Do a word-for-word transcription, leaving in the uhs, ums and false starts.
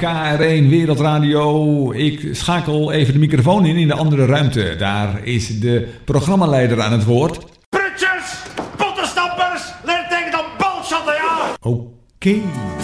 K R één Wereldradio. Ik schakel even de microfoon in in de andere ruimte. Daar is de programmaleider aan het woord. Prutjes, pottenstappers, leer tegen dan balschatten, ja! Oké. Okay.